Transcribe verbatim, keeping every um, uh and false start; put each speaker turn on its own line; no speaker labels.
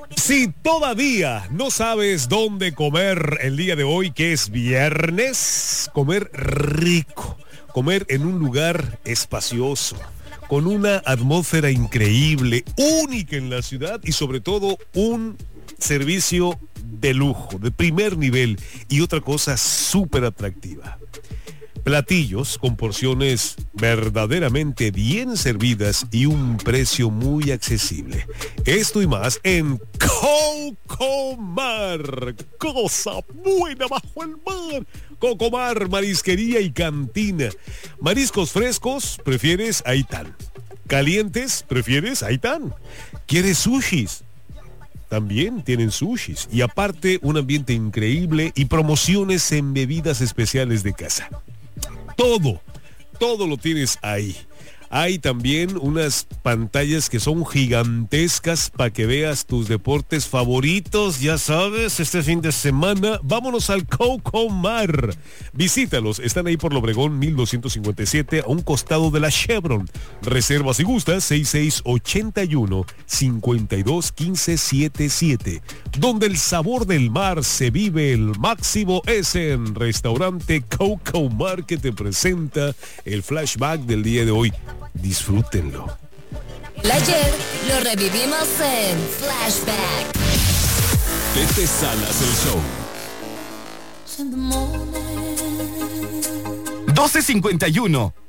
Si todavía no sabes dónde comer el día de hoy, que es viernes, comer rico, comer en un lugar espacioso, con una atmósfera increíble, única en la ciudad y sobre todo un servicio de lujo, de primer nivel y otra cosa súper atractiva. Platillos con porciones verdaderamente bien servidas y un precio muy accesible. Esto y más en Cocomar. Cosa buena bajo el mar. Cocomar, marisquería y cantina. Mariscos frescos, ¿prefieres? Ahí están. Calientes, ¿prefieres? Ahí están. ¿Quieres sushis? También tienen sushis. Y aparte, un ambiente increíble y promociones en bebidas especiales de casa. Todo, todo lo tienes ahí. Hay también unas pantallas que son gigantescas para que veas tus deportes favoritos, ya sabes, este fin de semana. Vámonos al Cocomar. Visítalos, están ahí por Lobregón mil doscientos cincuenta y siete, a un costado de la Chevron. Reservas y gustas seis seis ocho uno, cinco dos uno cinco siete siete. Donde el sabor del mar se vive el máximo es en Restaurante Cocomar, que te presenta el flashback del día de hoy. Disfrútenlo.
El ayer lo revivimos en Flashback.
Tete Salas, el show.
doce cincuenta y uno.